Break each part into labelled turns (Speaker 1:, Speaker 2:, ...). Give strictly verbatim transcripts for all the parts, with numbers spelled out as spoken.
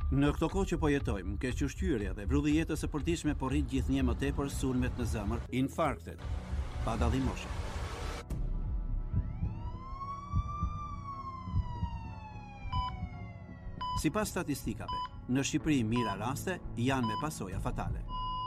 Speaker 1: Në këto kohë që po jetojmë, kequshqyrja dhe vrulli i jetës së përditshme po rrit gjithnjë më tepër sulmet në zemër, infarktet, pa dallim moshe. Sipas statistikave, në Shqipëri mira raste janë me pasoja fatale.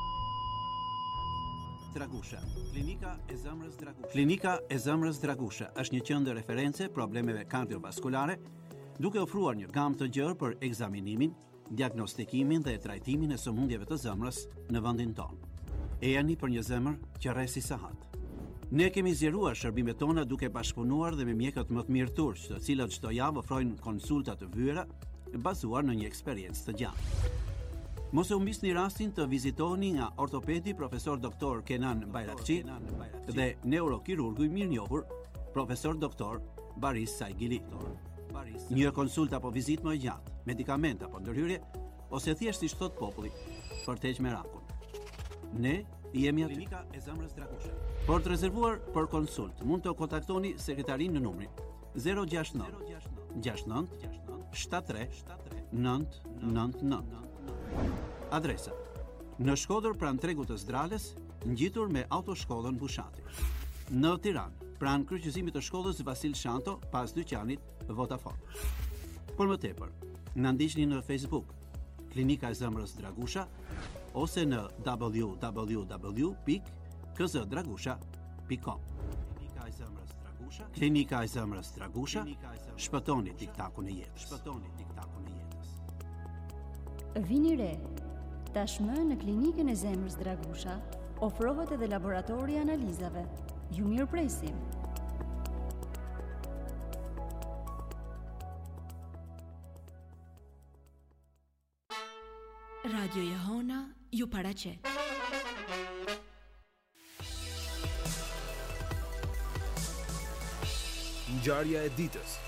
Speaker 1: Dragusha, klinika e zemrës Dragusha. Klinika e zemrës Dragusha është një qendër reference problemeve kardiovaskulare, duke ofruar një gamë të gjerë për ekzaminimin, diagnostikimin dhe trajtimin e sëmundjeve të zemrës në vendin tonë. E jani për një zemër që rresi sahat. Ne kemi zgjeruar shërbimet tona duke bashkëpunuar dhe me mjekët më të mirë turq, të cilët çdo javë ofrojnë konsulta të vëra bazuar në një eksperiencë të gjatë. Mos e humbisni rastin të vizitoni nga ortopedi profesor doktor Kenan Bayrakçi dhe neurokirurgu i mirënjohur profesor doktor Baris Saigili. Një konsult apo vizitë më e gjatë, medikament apo ndërhyrje, ose thjesht siç thot populli, për të heqë merakun. Ne jemi aty. Klinika e zemrës Dragusha. Por të rezervuar për konsult, mund të kontaktoni sekretarinë në numrin zero gjasht nëntë gjasht nëntë shtatëdhjetë tre nëntë nëntë nëntë. Adresa: në Shkodër pranë tregut të Zdrales, ngjitur me autoshkollën Bushati. Në Tiranë, pranë kryqëzimit të shkollës Vasil Shanto, pas dyqanit Vodafone. Por më tepër, na ndiqni në Facebook, Klinika e zemrës Dragusha, ose në w w w pikë k z dragusha pikë com. Klinika e zemrës Dragusha, Klinika e zemrës Dragusha, shpëtoni tiktakun e jetës. Shpëtoni tiktakun e jetës.
Speaker 2: Vini re. Tashmë në Klinikën e zemrës Dragusha ofrohet edhe laboratori i analizave. Ju mirëpresim.
Speaker 3: Radio Jehona ju paraqet.
Speaker 4: Ngjarja e ditës.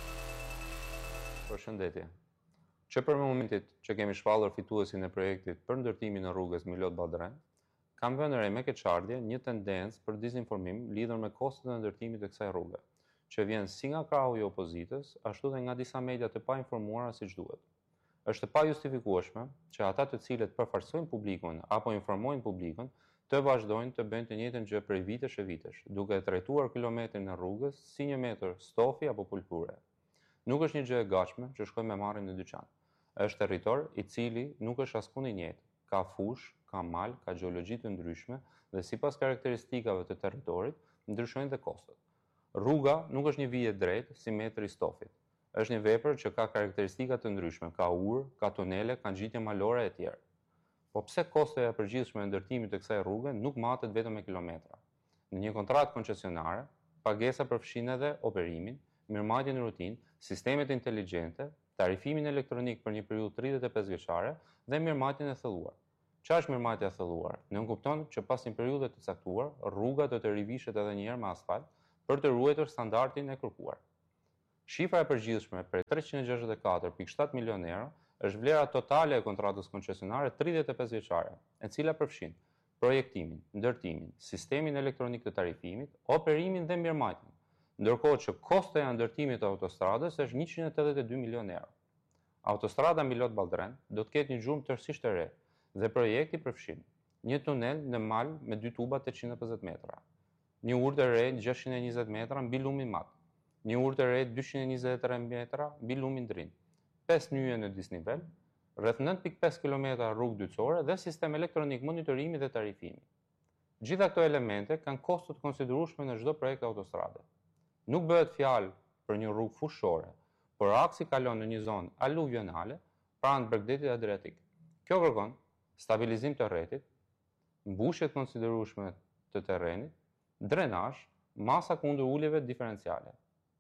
Speaker 5: Përshëndetje. Që për momentit që kemi shpallur fituesin e projektit për ndërtimin e rrugës Milot Balltren, kam vënë re me keqardhje një tendencë për dizinformim lidhur me kostot e ndërtimit të kësaj rruge, që vjen si nga krahu i opozitës, ashtu dhe nga disa media të pa informuara siç duhet. Është e pa justifikueshme që ata të cilët përfaqësojnë publikun apo informojnë publikun të vazhdojnë të bëjnë të njëjtën gjë prej vitesh e vitesh, duke trajtuar kilometrin e rrugës si një metër stofi apo pulpure. Nuk është një gjë e gatshme që shkojmë me marrim në dyqan. Është territor i cili nuk është askund i njëjtë. Ka fush, ka mal, ka gjeologji të ndryshme dhe sipas karakteristikave të territorit ndryshojnë dhe kostot. Rruga nuk është një vije drejtë si metri i stofit. Është një vepër që ka karakteristika të ndryshme, ka ur, ka tunele, ka ngjitje malore e tjerë. Po pse kostoja e përgjithshme e ndërtimit të kësaj rruge nuk matet vetëm me kilometra? Në një kontratë koncesionare, pagesa përfshin edhe operimin, mirëmarrjen e rutinë, sistemet inteligjente, tarifimin elektronik për një periudhë tridhjetë e pesë vjeçare dhe mirëmarrjen e thelluar. Çfarë është mirëmarrja e thelluar? Ne kupton që pas një periudhe të caktuar, rruga do të rivishet edhe një herë me asfalt për të ruajtur standardin e kërkuar. Shifra e përgjithshme për treqind e gjashtëdhjetë e katër pikë shtatë milion euro është vlera totale e kontratës koncesionare tridhjetë e pesë vjeçare, e cila përfshin projektimin, ndërtimin, sistemin elektronik të tarifimit, operimin dhe mirëmarrjen. Ndërkohë që kostoja e ndërtimit të autostradës është njëqind e tetëdhjetë e dy milion euro. Autostrada Milot Balltren do të ketë një gjurmë tërësisht të re dhe projekti përfshin një tunel në mal me dy tuba tetëqind e pesëdhjetë metra, një urë të re gjashtëqind e njëzet metra mbi lumin mat, një urë të re dyqind e njëzet e tre metra mbi lumin drin, pesë nyje në disnivel, rreth nëntë pikë pesë kilometra rrugë dytësore dhe sistem elektronik monitorimi dhe tarifimi. Gjitha këto elemente kanë kosto të konsiderueshme në çdo projekt autostrade. Nuk bëhet fjalë për një rrugë fushore, por aksi kalon në një zonë aluvionale pranë bregdetit adriatik. Kjo kërkon stabilizim të rrjetit, mbushje të konsiderueshme të terrenit, drenazh, masa kundër uljeve diferenciale.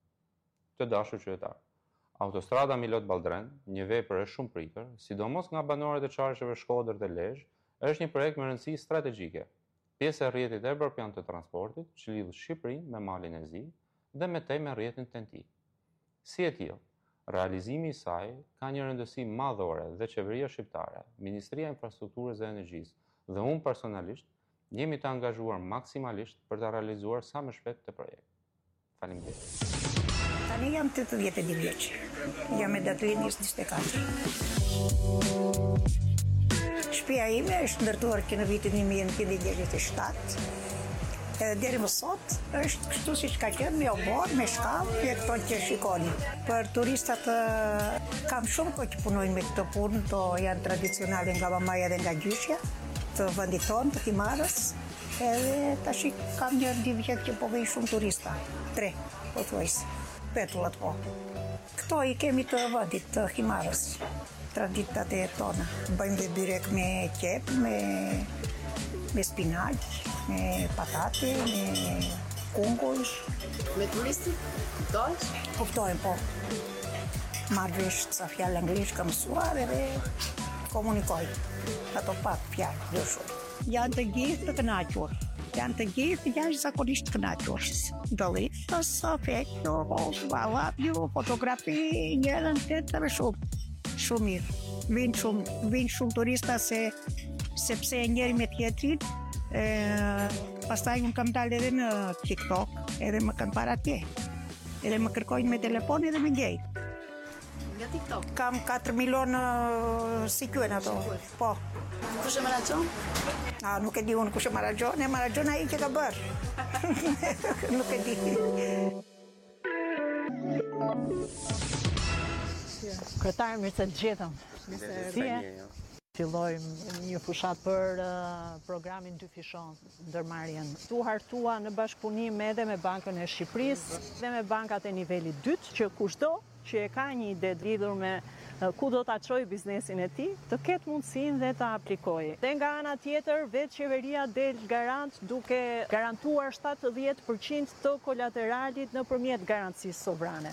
Speaker 5: Të dashur qytetar, autostrada Milot Balltren, një vepër e shumë pritër, sidomos nga banorët e çarsheve Shkodër dhe Lezhë, është një projekt me rëndësi strategjike, pjesë e rrjetit evropian të transportit që lidh Shqipërinë me Malin e Zi dhe me tej me rrjetin T N T. Si e tillë, realizimi i saj ka një rëndësi madhore dhe qeveria shqiptare, Ministria e Infrastrukturës dhe Energjisë dhe unë personalisht jemi të angazhuar maksimalisht për të realizuar sa më shpejt këtë projekt. Faleminderit.
Speaker 6: Tani jam tetëdhjetë e dy vjeç. Jam me daturin njëzet e katër. Shtëpia ime është ndërtuar që në vitin një mijë e nëntëqind e gjashtëdhjetë e shtatë. Edhe deri më sot është kështu siç ka qenë, me obor, me shkallë, me këto që shikoni. Për turistat kam shumë kohë që punojnë me këtë punë, to janë tradicionale nga mamaja dhe nga gjyshja të vendit tonë, të Himarës. Edhe tash kam një dy vjet që po vej shumë turista. Tre, po thuajse. Petullat po. Këto i kemi të vendit të Himarës, traditat e tona. Bëjmë dhe byrek me qep, me, me spinaq, me patate, me kungull.
Speaker 7: Me turistit, kuptojsh?
Speaker 6: Kuptojmë, po. Marrë vesh ca fjalë anglisht kam mësuar edhe komunikoj. Ato pak fjalë, jo shumë. Janë të gjithë të kënaqur. Janë të gjithë jashtëzakonisht të kënaqur. Dollitos, afekto, I love you, fotografi, njërën tjetër shumë. Shumë mirë. Vinë shumë, vinë shumë turista se sepse njëri me tjetrin. E, pastaj unë kam dalë edhe në TikTok, edhe më kanë para atje. Edhe më kërkojnë me telefon edhe me gjej.
Speaker 7: Nga TikTok?
Speaker 6: Kam katër milionë si quen ato. Po.
Speaker 7: Kush e menaxhon?
Speaker 6: A, nuk e di unë kush e menaxhon, e menaxhon ai që ka bërë. Nuk e di.
Speaker 8: Kryetar, mirë se të gjetëm. Si e? Fillojmë një fushat për uh, programin dy fishon, ndërmarrjen. Tu hartua në bashkëpunim edhe me Bankën e Shqipërisë dhe me bankat e nivelit dytë, që kushdo që e ka një ide lidhur me uh, ku do ta çojë biznesin e tij, të ketë mundësinë dhe ta aplikojë. Dhe nga ana tjetër, vetë qeveria del garant duke garantuar shtatëdhjetë përqind të kolateralit nëpërmjet garancisë sovrane.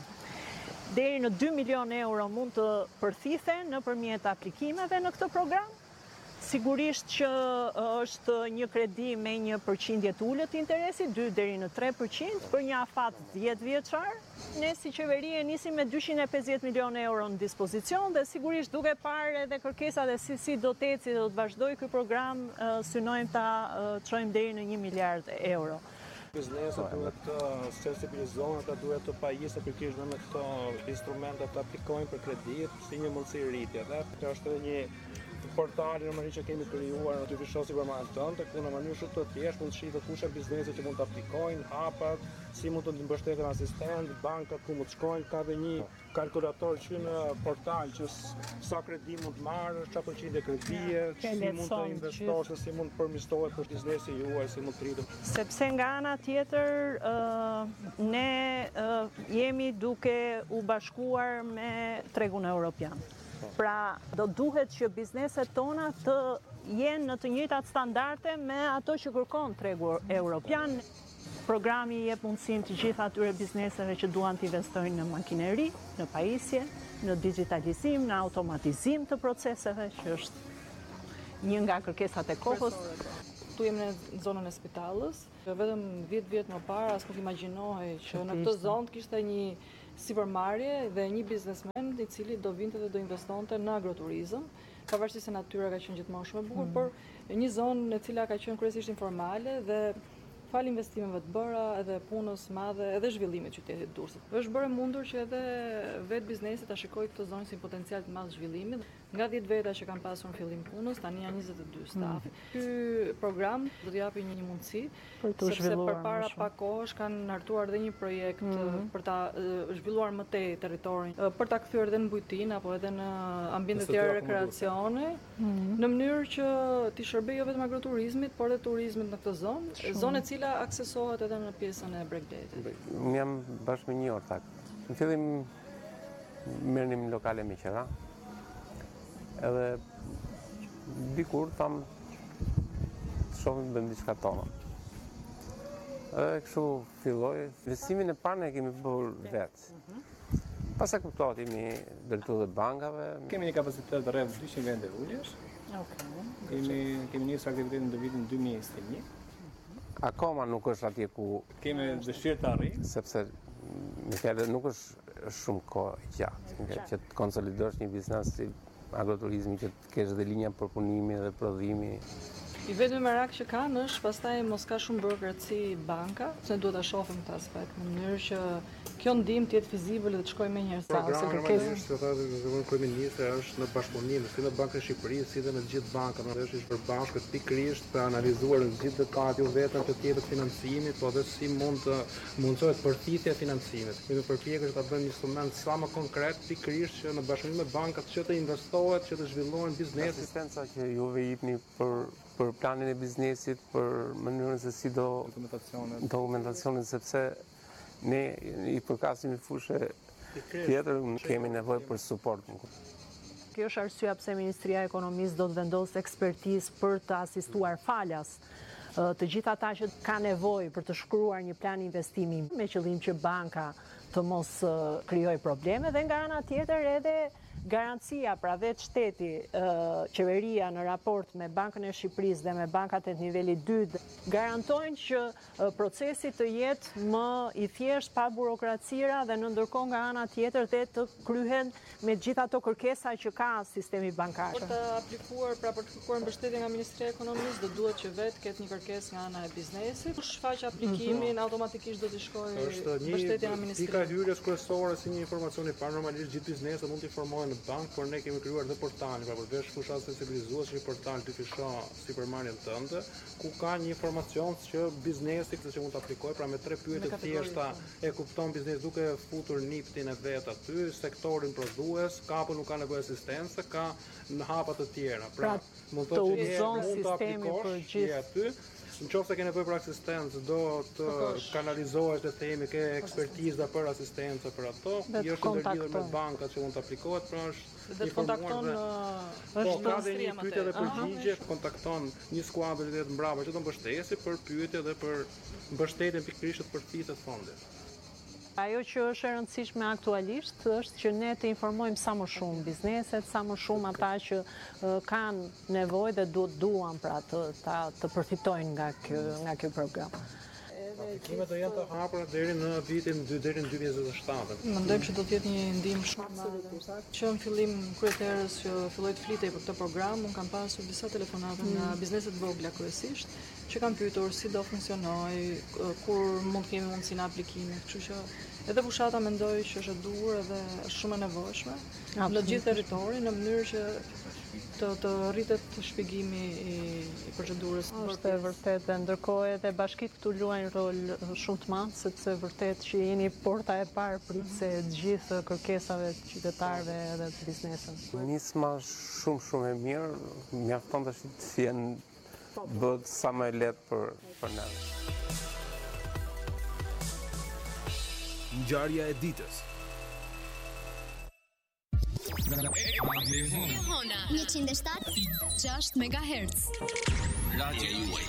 Speaker 8: Deri në dy milion euro mund të përthithen nëpërmjet aplikimeve në këtë program. Sigurisht që është një kredi me një përqindje të ulët interesi, dy deri në tre përqind, për një afat dhjetë vjeçar. Ne si qeveri e nisim me dyqind e pesëdhjetë milion euro në dispozicion dhe sigurisht duke parë edhe kërkesa dhe si si do të eci dhe do të vazhdojë ky program, synojmë ta çojmë deri në një miliard euro.
Speaker 9: Bizneset duhet të sensibilizohen, ata duhet të pajisë pikërisht me këto instrumente të aplikojnë për kredit si një mundësi rritje. Dhe kjo është edhe një portal normalisht që kemi krijuar në dy fishon supermarketon, tek ku në mënyrë shumë të thjeshtë mund të shihet kush janë bizneset që mund të aplikojnë, hapat, si mund të mbështeten asistent, bankat ku mund të shkojnë, ka dhe një kalkulator që në portal që sa kredi mund të marrësh, çfarë përqindje kredie, si mund të investosh, si mund të përmirësohet për biznesi juaj, si mund të rritet.
Speaker 8: Sepse nga ana tjetër uh, ne uh, jemi duke u bashkuar me tregun evropian. Pra, do duhet që bizneset tona të jenë në të njëjtat standarde me ato që kërkon tregu evropian. Programi jep mundësinë të gjitha atyre bizneseve që duan të investojnë në makineri, në pajisje, në digitalizim, në automatizim të proceseve, që është një nga kërkesat e kohës.
Speaker 10: Tu jemi në zonën e Spitalës. Vetëm dhjetë vjet më parë as nuk imagjinohej që në këtë zonë kishte një sipërmarrje dhe një biznesmen i cili do vinte dhe do investonte në agroturizëm, pavarësisht se natyra ka qenë gjithmonë shumë e bukur, por një zonë e cila ka qenë kryesisht informale dhe fal investimeve të bëra, edhe punës madhe, edhe zhvillimit qytetit Durrësit. Është bërë mundur që edhe vetë biznesi ta shikojë këtë zonë si potencial të madh zhvillimi. Nga dhjetë veta që kanë pasur në fillim punës, tani janë njëzet e dy stafi. Ky program do të japi një mundësi, sepse përpara pak kohësh kanë hartuar edhe një projekt për ta zhvilluar më tej territorin, për ta kthyer edhe në bujtinë apo edhe në ambiente të tjera rekreacione, në mënyrë që të shërbejë jo vetëm agroturizmit, por edhe turizmit në këtë zonë, zonë e cila aksesohet edhe në pjesën e Bregdetit.
Speaker 11: Unë jam bashkë me një ortak. Në fillim merrnim lokale me qera. Edhe dikur tham të shohim bëm diçka tonë. Edhe kështu filloi. Investimin e parë ne kemi bërë vetë. Pas sa kuptohet jemi drejtuar dhe bankave.
Speaker 9: Kemi një kapacitet rreth dyqind vende uljesh.
Speaker 8: Okej.
Speaker 9: Kemi kemi nisur aktivitetin në vitin dy mijë e njëzet e një.
Speaker 11: Akoma nuk është atje ku
Speaker 9: kemi dëshirë të arrijmë,
Speaker 11: sepse me fjalë nuk është shumë kohë gjatë që të konsolidosh një biznes si agroturizmi, që të kesh dhe linja përpunimi dhe prodhimi.
Speaker 10: I vetmi merak që kanë është pastaj mos ka shumë burokraci banka, se duhet ta shohim këtë aspekt në mënyrë që kjo ndihmë të jetë fizibël dhe të shkojë menjëherë sa ose
Speaker 9: Programi
Speaker 10: kërkesë.
Speaker 9: normalisht, si thotë zëvon kryeministri, është në bashkëpunim si me Bankën e Shqipërisë, si dhe me të gjithë bankat, është i përbashkët pikërisht për analizuar në gjithë detajat jo vetëm të tjetër të financimit, po edhe si mund të mundsohet përfitja e financimit. Ne përpiqemi ta bëjmë një instrument sa më konkret pikërisht që në bashkëpunim me bankat që të investohet, që të zhvillohen biznesi.
Speaker 11: Asistenca që juve jepni për për planin e biznesit, për mënyrën se si do
Speaker 9: dokumentacionet,
Speaker 11: dokumentacionet sepse ne i përkasim i fushë tjetër, kemi nevojë për suport.
Speaker 8: Kjo është arsyeja pse Ministria e Ekonomisë do të vendosë ekspertizë për të asistuar falas të gjithë ata që ka nevojë për të shkruar një plan investimi me qëllim që banka të mos krijojë probleme dhe nga ana tjetër edhe garancia, pra vetë shteti, qeveria në raport me Bankën e Shqipërisë dhe me bankat e nivelit dy garantojnë që procesi të jetë më i thjeshtë, pa burokracira dhe në ndërkohë nga ana tjetër dhe të kryhen me gjithë ato kërkesa që ka sistemi bankar.
Speaker 10: Për të aplikuar, pra për të kërkuar mbështetje nga Ministria e Ekonomisë, do duhet që vetë ketë një kërkesë nga ana e biznesit. Kush shfaq aplikimin, mm-hmm. automatikisht do të shkojë mbështetja nga Ministria.
Speaker 9: Pika hyrjes kryesore si një informacion i parë, normalisht gjithë bizneset mund të informohen në bank, por ne kemi krijuar dhe portalin, pra përveç fushat sensibilizuese, një portal të fisha sipërmarrjen tënde, ku ka një informacion që biznesi që mund të aplikojë, pra me tre pyetje të thjeshta e kupton biznesi duke futur niptin e vet aty, sektorin prodhues, ka apo nuk ka nevojë asistencë, ka në hapa të tjera. Pra, mund të thotë mund të aplikosh aty. Në qoftë se ke nevojë për asistencë, do të kanalizohesh dhe themi ke ekspertiza për asistencë për ato, i është ndërlidhur me bankat që mund të aplikohet, pra është
Speaker 10: dhe të kontakton
Speaker 9: po ka dhe një pyetje dhe përgjigje, kontakton një skuadër dhe të mbrapa që do mbështesi për pyetje dhe për mbështetjen pikërisht të përfitet fondit.
Speaker 8: Ajo që është e rëndësishme aktualisht është që ne të informojmë sa më shumë bizneset, sa më shumë ata që uh, kanë nevojë dhe duhet duan pra të, ta, të përfitojnë nga ky nga ky program.
Speaker 9: Aplikimet do jenë të hapura deri në vitin deri në dy mijë e njëzet e shtatë.
Speaker 10: Mendojmë që do të jetë një ndihmë shumë e madhe. Që në fillim kryetarës që filloi të flitej për këtë program, un kam pasur disa telefonata mm. nga bizneset vogla kryesisht, që kanë pyetur si do funksionojë, kur mund të kemi mundësinë e aplikimit, kështu që edhe fushata mendoj që është e duhur edhe është shumë e nevojshme në gjithë territorin në mënyrë që të, të rritet shpjegimi i, i procedurës.
Speaker 8: Është e vërtet dhe ndërkohë edhe bashkitë këtu luajnë rol shumë të madh, sepse vërtet që jeni porta e parë pritse të gjithë kërkesave të qytetarëve edhe të bizneseve.
Speaker 11: Nisma shumë shumë e mirë, mjafton tash të jenë bëhet sa më e lehtë për për ne.
Speaker 4: Ngjarja e ditës.
Speaker 12: njëqind e shtatë e gjashtë megahertz.
Speaker 13: Radio juaj.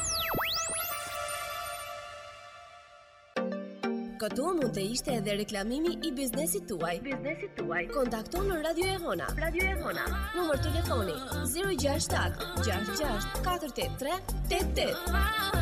Speaker 12: Këtu mund të ishte edhe reklamimi i biznesit tuaj. Biznesit tuaj. Kontakto në Radio Ehona. Radio Ehona. Numër telefoni zero gjasht shtat gjasht gjasht katër tetë tre tetë tetë.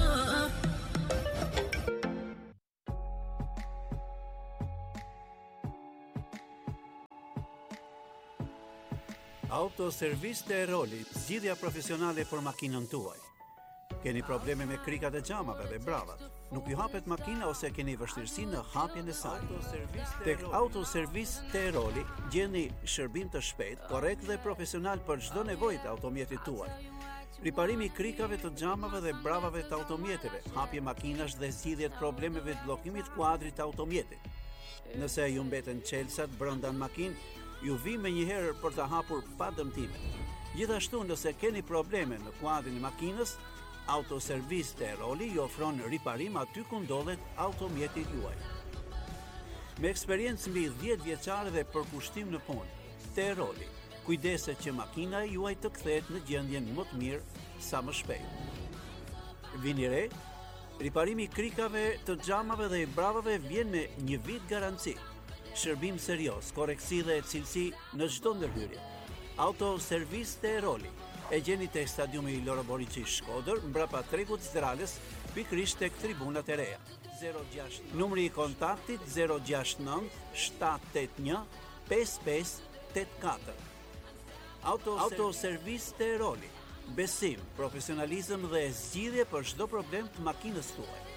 Speaker 1: Autoservis të Eroli, zgjidhja profesionale për makinën tuaj. Keni probleme me krikat e xhamave dhe bravat, nuk ju hapet makina ose keni vështirësi në hapjen e saj. Tek Autoservis të Eroli gjeni shërbim të shpejt, korrekt dhe profesional për çdo nevojë të automjetit tuaj. Riparimi i krikave të xhamave dhe bravave të automjeteve, hapje makinash dhe zgjidhje të problemeve të bllokimit kuadrit të automjetit. Nëse ju mbeten çelësat brenda në makinë, ju vi me njëherë për të hapur pa dëmtime. Gjithashtu, nëse keni probleme në kuadrin e makinës, Autoservis të Eroli ju ofron riparim aty ku ndodhet automjeti juaj. Me eksperiencë mbi dhjetë vjeçare dhe përkushtim në punë, të Eroli, kujdeset që makina juaj të kthehet në gjendjen më të mirë sa më shpejt. Vini re, riparimi i krikave të xhamave dhe i bravave vjen me një vit garanci. Shërbim serios, koreksi dhe cilësi në çdo ndërhyrje. Autoservis të Eroli. E gjeni tek stadiumi Loro Boriçi Shkodër, mbrapa tregut Zdrales, pikërisht tek tribunat e reja. Numri i kontaktit zero gjasht nëntë shtat tet një pesë pesë tet katër. Autoservis të Eroli. Besim, profesionalizëm dhe zgjidhje për çdo problem të makinës tuaj.